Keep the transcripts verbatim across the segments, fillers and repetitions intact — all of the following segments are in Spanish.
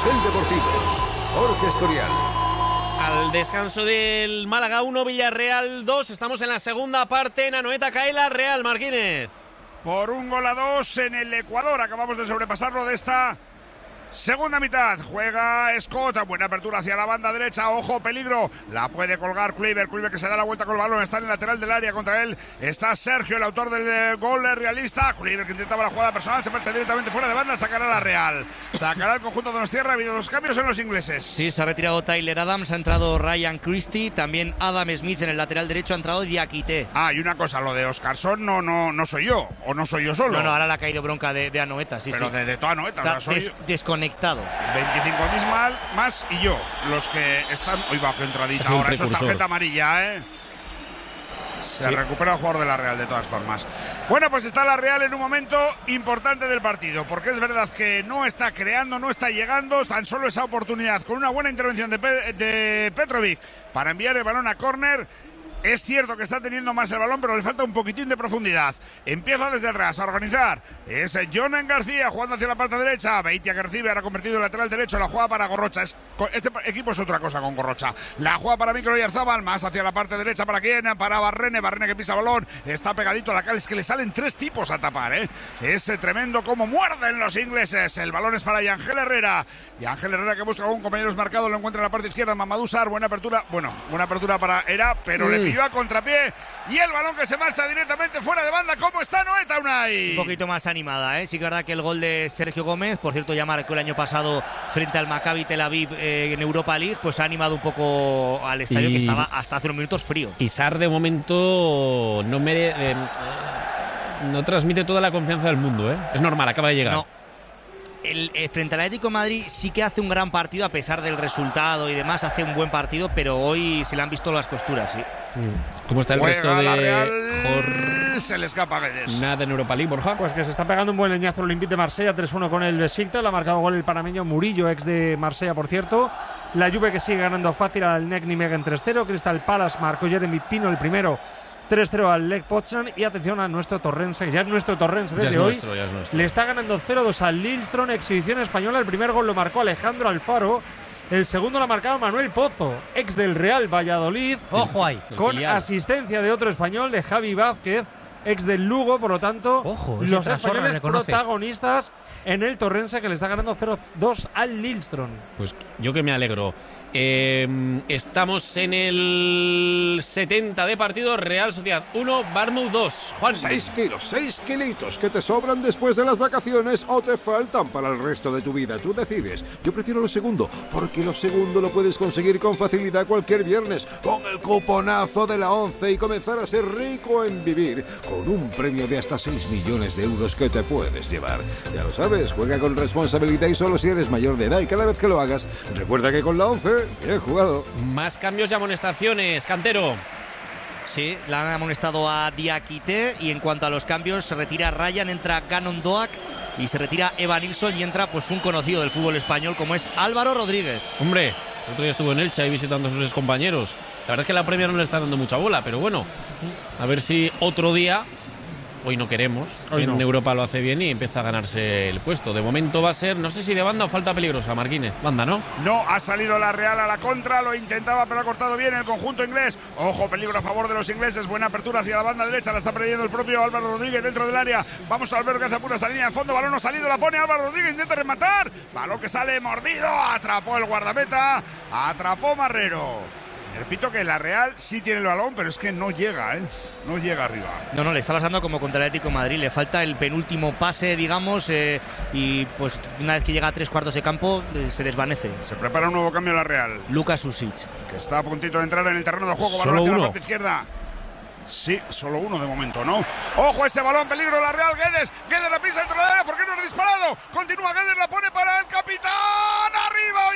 Carrusel Deportivo. Jorge Escorial. Al descanso del Málaga uno, Villarreal dos. Estamos en la segunda parte. Anoeta cae la Real, Martínez. Por un gol a dos en el Ecuador. Acabamos de sobrepasarlo de esta segunda mitad. Juega Scott, buena apertura hacia la banda derecha, ojo, peligro, la puede colgar Kluivert, Kluivert que se da la vuelta con el balón, está en el lateral del área, contra él está Sergio, el autor del eh, gol realista. Kluivert que intentaba la jugada personal, se marcha directamente fuera de banda, sacará la Real, sacará el conjunto de Donostierra. Ha habido dos cambios en los ingleses. Sí, se ha retirado Tyler Adams, ha entrado Ryan Christie, también Adam Smith en el lateral derecho, ha entrado Diakité. Ah, y una cosa, lo de Oscarson no, no, no soy yo, o no soy yo solo. No, no, ahora le ha caído bronca de, de Anoeta, sí, pero sí. de, de toda Anoeta, o sea, soy... Des, desconectado. veinticinco mil más, más y yo, los que están... Uy, va, qué entradita ahora, eso es tarjeta amarilla, ¿eh? Se sí. recupera el jugador de la Real de todas formas. Bueno, pues está la Real en un momento importante del partido, porque es verdad que no está creando, no está llegando, tan solo esa oportunidad con una buena intervención de, Pe- de Petrovic para enviar el balón a córner. Es cierto que está teniendo más el balón, pero le falta un poquitín de profundidad. Empieza desde atrás a organizar. Es Jonan García jugando hacia la parte derecha. Beitia que recibe, ahora convertido en lateral derecho. La juega para Gorrocha. Es, este equipo es otra cosa con Gorrocha. La juega para Micro Oyarzabal, más hacia la parte derecha. ¿Para quién? Para Barrene. Barrene que pisa el balón. Está pegadito a la cara. Es que le salen tres tipos a tapar, ¿eh? Es tremendo como muerden los ingleses. El balón es para Yangel Herrera. Yangel Herrera que busca a algún compañero marcado. Lo encuentra en la parte izquierda. Mamadou Sarr. Buena apertura. Bueno, buena apertura para Era, pero mm. le pilló a contrapié y el balón que se marcha directamente fuera de banda. ¿Cómo está Anoeta, Unai? Un poquito más animada, ¿eh? Sí que es verdad que el gol de Sergio Gómez, por cierto ya marcó el año pasado frente al Maccabi Tel Aviv eh, en Europa League, pues ha animado un poco al estadio y... que estaba hasta hace unos minutos frío. Y Sarr de momento no mere... eh, no transmite toda la confianza del mundo, ¿eh? Es normal, acaba de llegar. No. El, eh, frente al Atlético de Madrid sí que hace un gran partido a pesar del resultado y demás, hace un buen partido, pero hoy se le han visto las costuras, sí. ¿Cómo está el Juega resto de la Real, Jor... se le escapa Guedes? Nada en Europa League, Borja. Pues que se está pegando un buen leñazo el Olympique de Marsella, tres uno con el Besiktas, le ha marcado gol el panameño Murillo, ex de Marsella, por cierto. La Juve que sigue ganando fácil al N E C Nijmegen tres cero, Crystal Palace marcó Jeremy Pino el primero, tres cero al Lech Poznan, y atención a nuestro Torrense, que ya es nuestro Torrense desde ya es hoy. Nuestro, ya es nuestro. Le está ganando cero dos al Lillestrøm, exhibición española. El primer gol lo marcó Alejandro Alfaro. El segundo lo ha marcado Manuel Pozo, ex del Real Valladolid. Ojo ahí. Con asistencia de otro español, de Javi Vázquez, ex del Lugo. Por lo tanto, Ojo, los españoles protagonistas en el Torrense, que le está ganando cero dos al Lillestrøm. Pues yo que me alegro. Eh, estamos en el setenta de partido. Real Sociedad uno, Bournemouth dos. Juan. seis kilos, seis kilitos que te sobran después de las vacaciones o te faltan para el resto de tu vida. Tú decides. Yo prefiero lo segundo, porque lo segundo lo puedes conseguir con facilidad cualquier viernes con el cuponazo de la once y comenzar a ser rico en vivir con un premio de hasta seis millones de euros que te puedes llevar. Ya lo sabes, juega con responsabilidad y solo si eres mayor de edad, y cada vez que lo hagas, recuerda que con la once bien jugado. Más cambios y amonestaciones, Cantero. Sí, le han amonestado a Diakité, y en cuanto a los cambios, se retira Ryan, entra Gannon Doak y se retira Eva Nilsson y entra pues un conocido del fútbol español como es Álvaro Rodríguez. Hombre, el otro día estuvo en Elche ahí visitando a sus excompañeros. La verdad es que la Premier no le está dando mucha bola, pero bueno, a ver si otro día, hoy no queremos, hoy en no. Europa lo hace bien y empieza a ganarse el puesto. De momento va a ser, no sé si de banda o falta peligrosa, Martínez. Banda, ¿no? No, ha salido la Real a la contra, lo intentaba pero ha cortado bien el conjunto inglés. Ojo, peligro a favor de los ingleses, buena apertura hacia la banda derecha, la está perdiendo el propio Álvaro Rodríguez dentro del área. Vamos a ver que hace apura esta línea de fondo, balón no ha salido, la pone Álvaro Rodríguez, intenta rematar, balón que sale mordido, atrapó el guardameta, atrapó Marrero. Repito que la Real sí tiene el balón, pero es que no llega, ¿eh? No llega arriba. No, no, le está pasando como contra el Atlético de Madrid. Le falta el penúltimo pase, digamos, eh, y pues una vez que llega a tres cuartos de campo, eh, se desvanece. Se prepara un nuevo cambio en la Real. Lucas Usic, que está a puntito de entrar en el terreno de juego. Balón hacia la parte izquierda. Sí, solo uno de momento, ¿no? ¡Ojo ese balón! ¡Peligro la Real! ¡Guedes! ¡Guedes la pisa dentro de la área! ¿Por qué no ha disparado? Continúa Guedes, la pone para el capitán. ¡Arriba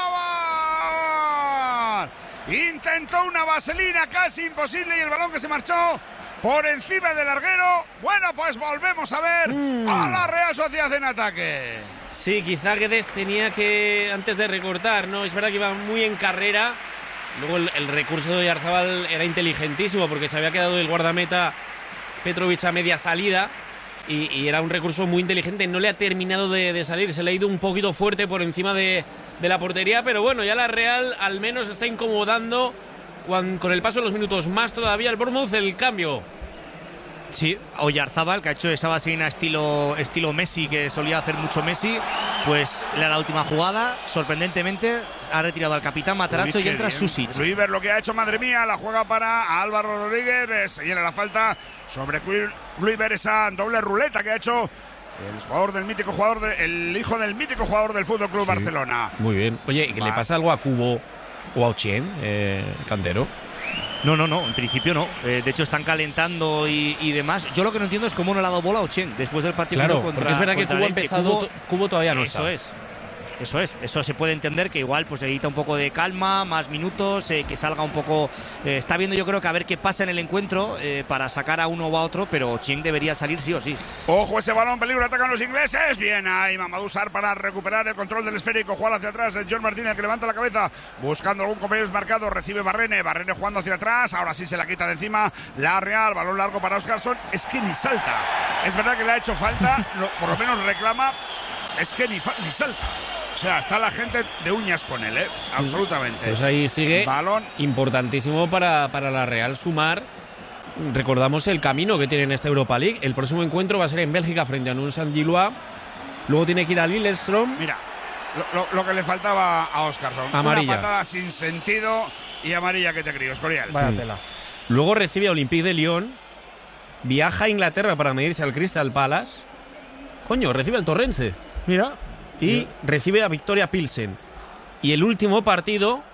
Oyarzabal! Intentó una vaselina casi imposible y el balón que se marchó por encima del larguero. Bueno, pues volvemos a ver mm. a la Real Sociedad en ataque. Sí, quizá Guedes tenía que, antes de recortar, ¿no? Es verdad que iba muy en carrera. Luego el, el recurso de Oyarzabal era inteligentísimo porque se había quedado el guardameta Petrovic a media salida y, y era un recurso muy inteligente. No le ha terminado de, de salir, se le ha ido un poquito fuerte por encima de, de la portería, pero bueno, ya la Real al menos está incomodando con, con el paso de los minutos. Más todavía el Bournemouth, el cambio. Sí, Oyarzábal, que ha hecho esa vaselina estilo, estilo Messi, que solía hacer mucho Messi, pues le da la última jugada, sorprendentemente ha retirado al capitán Matarazzo y entra Susic. Kluivert lo que ha hecho, madre mía, la juega para Álvaro Rodríguez, se llena la falta sobre Kluivert, esa doble ruleta que ha hecho el jugador del mítico jugador, de, el hijo del mítico jugador del Fútbol Club sí, Barcelona. Muy bien. Oye, ¿que le pasa algo a Cubo o a Ochien, eh, Cantero? No, no, no, en principio no. Eh, de hecho, están calentando y, y demás. Yo lo que no entiendo es cómo no le ha dado bola a Ochien después del partido claro, contra porque es verdad que Cubo ha empezado, Cubo, Cubo todavía no eso está. Eso es. Eso es, eso se puede entender, que igual pues necesita un poco de calma, más minutos, eh, que salga un poco. Eh, está viendo, yo creo que a ver qué pasa en el encuentro eh, para sacar a uno o a otro, pero Ochien debería salir sí o sí. Ojo, ese balón, peligro, atacan los ingleses. Bien ahí, Mamadou Sarr para recuperar el control del esférico. Juega hacia atrás, es John Martínez que levanta la cabeza buscando algún compañero desmarcado. Recibe Barrene, Barrene jugando hacia atrás. Ahora sí se la quita de encima la Real. Balón largo para Óscarson. Es que ni salta. Es verdad que le ha hecho falta, lo, por lo menos reclama. Es que ni, ni salta. O sea, está la gente de uñas con él, ¿eh? Absolutamente. Pues ahí sigue. Balón importantísimo para, para la Real sumar. Recordamos el camino que tiene en esta Europa League. El próximo encuentro va a ser en Bélgica frente a Nuns Saint-Gilloise. Luego tiene que ir a Lillestrøm. Mira, lo, lo, lo que le faltaba a Óscarson. Amarilla. Una patada sin sentido y amarilla que te crío, Escorial. Vaya tela. Luego recibe a Olympique de Lyon. Viaja a Inglaterra para medirse al Crystal Palace. Coño, recibe al Torrense. Mira. Y recibe a Victoria Pilsen. Y el último partido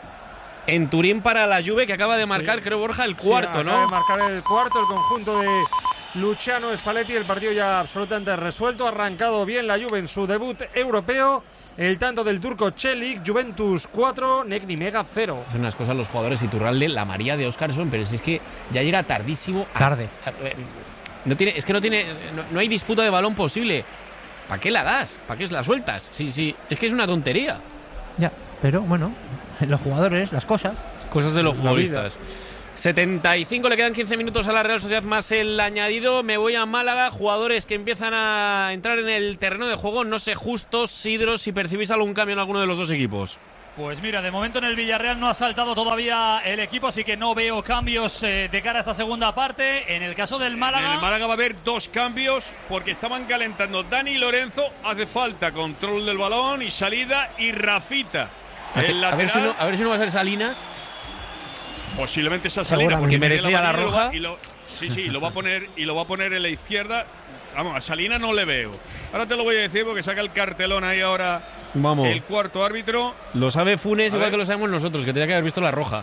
en Turín para la Juve, que acaba de marcar, sí, creo, Borja, el cuarto, sí, ¿no? Acaba de marcar el cuarto, el conjunto de Luciano Spalletti. El partido ya absolutamente resuelto. Ha arrancado bien la Juve en su debut europeo. El tanto del turco Celik, Juventus cuatro, Negni Mega cero. Hacen unas cosas los jugadores, Iturralde, la María de Óscarson, pero si es que ya llega tardísimo. A, Tarde. A, a, no tiene, es que no tiene, no, no hay disputa de balón posible. ¿Para qué la das? ¿Para qué la sueltas? Sí, sí, es que es una tontería. Ya, pero bueno, los jugadores, las cosas. Cosas de los futbolistas. setenta y cinco, le quedan quince minutos a la Real Sociedad más el añadido. Me voy a Málaga, jugadores que empiezan a entrar en el terreno de juego. No sé, Justos, Sidro, si percibís algún cambio en alguno de los dos equipos. Pues mira, de momento en el Villarreal no ha saltado todavía el equipo, así que no veo cambios eh, de cara a esta segunda parte. En el caso del Málaga... En el Málaga va a haber dos cambios porque estaban calentando Dani Lorenzo, hace falta control del balón y salida, y Rafita, el a, lateral. ver si no, a ver si no va a ser Salinas. Posiblemente esa salida porque que merecía la, la roja. Y lo, sí, sí, lo va a poner y lo va a poner en la izquierda. Vamos, a Salina no le veo. Ahora te lo voy a decir porque saca el cartelón ahí ahora. Vamos. El cuarto árbitro. Lo sabe Funes a igual ver. que lo sabemos nosotros, que tenía que haber visto la roja.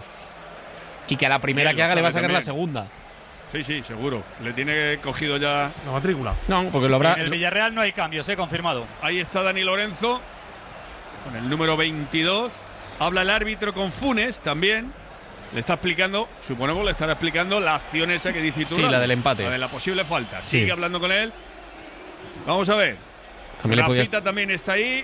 Y que a la primera Bien, que haga le va a sacar también. la segunda. Sí, sí, seguro. Le tiene cogido ya la matrícula. No, porque lo habrá. En el Villarreal no hay cambios, he eh, confirmado. Ahí está Dani Lorenzo con el número veintidós. Habla el árbitro con Funes también. Le está explicando, suponemos le estará explicando la acción esa que dice tú. Sí, la del empate. La de la posible falta. Sí. Sigue hablando con él. Vamos a ver. También la le cita podías... también está ahí.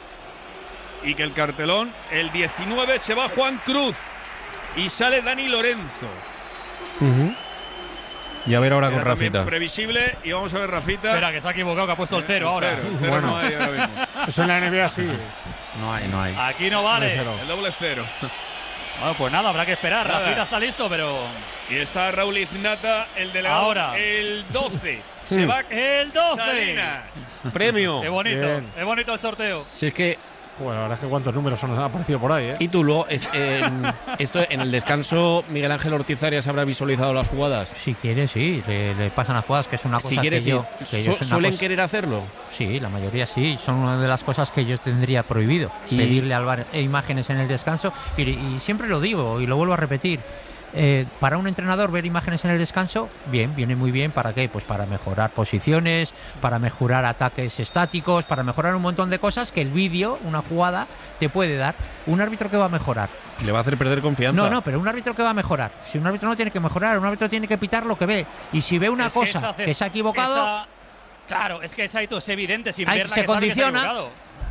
Y que el cartelón, el diecinueve se va Juan Cruz. Y sale Dani Lorenzo. Uh-huh. Y a ver ahora Era con Rafita. Previsible. Y vamos a ver Rafita. Espera, que se ha equivocado, que ha puesto el cero El ahora. cero, el cero Bueno. no hay ahora mismo. Eso en la N B A sí. No hay, no hay. Aquí no vale. El doble cero. Bueno, pues nada, habrá que esperar. Nada. Rafita está listo, pero... Y está Raúl Iznata, el delegado. Ahora. El doce. Se va El doce. Salinas. Premio. Qué bonito, Bien. qué bonito el sorteo. Si es que. Bueno, la verdad es que cuántos números nos han aparecido por ahí, ¿eh? Y tú luego, es, eh, esto en el descanso, Miguel Ángel Ortiz Arias habrá visualizado las jugadas. Si quiere, sí, le, le pasan las jugadas, que es una cosa Si quieres, que yo, sí. que yo Su- es una ¿Suelen cosa- querer hacerlo? Sí, la mayoría sí, son una de las cosas que yo tendría prohibido, Y- pedirle al V A R imágenes en el descanso, y, y siempre lo digo y lo vuelvo a repetir. Eh, para un entrenador ver imágenes en el descanso, bien, viene muy bien. ¿Para qué? Pues para mejorar posiciones, para mejorar ataques estáticos, para mejorar un montón de cosas que el vídeo, una jugada, te puede dar. Un árbitro que va a mejorar. Le va a hacer perder confianza. No, no, pero un árbitro que va a mejorar. Si un árbitro no tiene que mejorar, un árbitro tiene que pitar lo que ve. Y si ve una Es que cosa esa que, ce- se ha equivocado, esa- Claro, es que esa es evidente sin Ahí verla se que sabe que se ha condiciona. equivocado.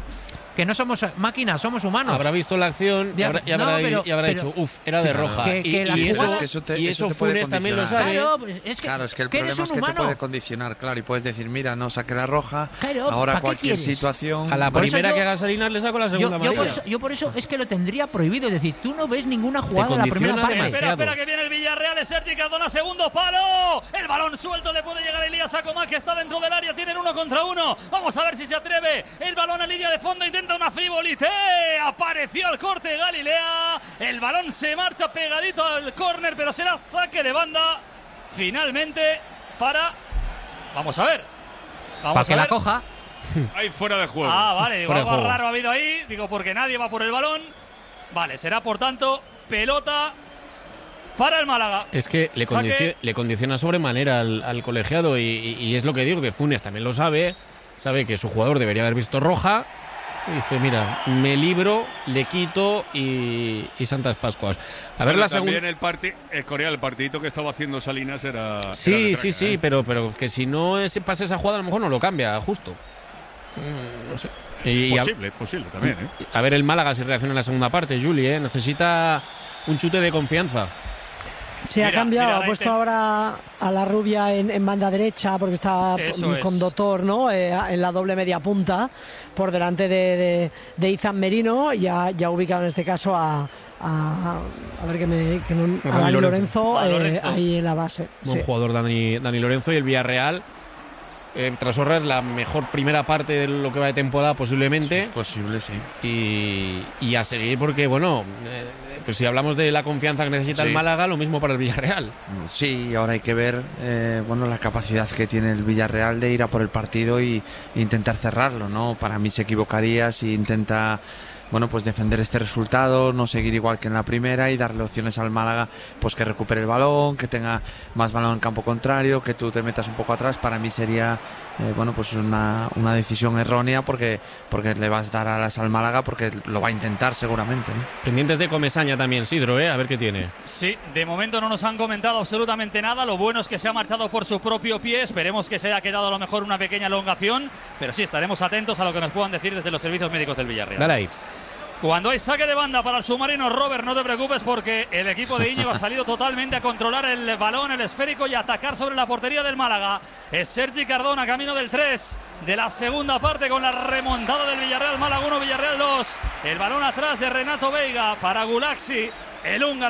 que no somos máquinas, somos humanos. Habrá visto la acción y habrá, y habrá, no, pero, y habrá pero, dicho, uff, era de roja. Que, que y, y, eso, jugadas, eso te, y eso eso te puede Funes también lo sabe. Claro, es que, claro, es que el que problema es que humano. te puede condicionar, claro, y puedes decir, mira, no saqué la roja, claro, ahora ¿para cualquier qué quieres? situación... A la Por primera yo, que haga Salinas le saco la segunda yo, yo, por amarilla. eso, yo por eso es que lo tendría prohibido, es decir, tú no ves ninguna jugada de la primera parte. Espera, espera, que viene el Villarreal, es Sergi Cardona, segundo palo. El balón suelto, le puede llegar a Elías Acomá, que está dentro del área, tienen uno contra uno. Vamos a ver si se atreve. El balón a línea de fondo, intenta una frivolité. Apareció el corte de Galilea. El balón se marcha pegadito al córner, pero será saque de banda. Finalmente para... Vamos a ver. Vamos para que a ver. la coja. Ahí fuera de juego. Ah, vale, Fuera algo de juego. raro ha habido ahí. Digo, porque nadie va por el balón. Vale, será por tanto pelota para el Málaga. Es que le, Saque. condici- le condiciona sobremanera al, al colegiado y, y, y es lo que digo, que Funes también lo sabe, sabe que su jugador debería haber visto roja y dice, mira, me libro, le quito y, y Santas Pascuas. A ver Bueno, la también segunda... el partido, el Corea, el partidito que estaba haciendo Salinas era... Sí, era de sí, traca, sí, ¿eh? pero, pero que si no es, pasa esa jugada a lo mejor no lo cambia, justo. Mm, no sé. Y, y a, Posible, posible también, ¿eh? a ver el Málaga si reacciona en la segunda parte, Juli, ¿eh? Necesita un chute de confianza. Se ha Mira, cambiado, mira, ha puesto intent- ahora a la rubia en, en banda derecha porque está Eso con, es. con Doctor, ¿no? Eh, en la doble media punta por delante de, de, de Izan Merino y ha, ya ha ubicado en este caso a a, a ver que me que no- a Dani Dani Lorenzo. Lorenzo, A eh, Lorenzo. ahí en la base. Buen Sí. jugador Dani, Dani Lorenzo y el Villarreal. Eh, Trasorra es la mejor primera parte de lo que va de temporada posiblemente. Es posible, sí. Y, y a seguir porque, bueno, eh, pues si hablamos de la confianza que necesita Sí. el Málaga, lo mismo para el Villarreal. Sí, ahora hay que ver eh, bueno, la capacidad que tiene el Villarreal de ir a por el partido y e intentar cerrarlo, ¿no? Para mí se equivocaría si intenta bueno, pues defender este resultado, no seguir igual que en la primera y darle opciones al Málaga, pues que recupere el balón, que tenga más balón en campo contrario, que tú te metas un poco atrás. Para mí sería eh, bueno, pues una, una decisión errónea porque, porque le vas a dar alas al Málaga porque lo va a intentar seguramente, ¿no? Pendientes de Comesaña también, Sidro, ¿eh? A ver qué tiene. Sí, de momento no nos han comentado absolutamente nada. Lo bueno es que se ha marchado por su propio pie. Esperemos que se haya quedado a lo mejor una pequeña elongación. Pero sí, estaremos atentos a lo que nos puedan decir desde los servicios médicos del Villarreal. Dale ahí. Cuando hay saque de banda para el submarino, Robert, no te preocupes porque el equipo de Íñigo ha salido totalmente a controlar el balón, el esférico y atacar sobre la portería del Málaga. Es Sergi Cardona, camino del tres de la segunda parte con la remontada del Villarreal. Málaga uno, Villarreal dos. El balón atrás de Renato Veiga para Gulaxi, el húngaro.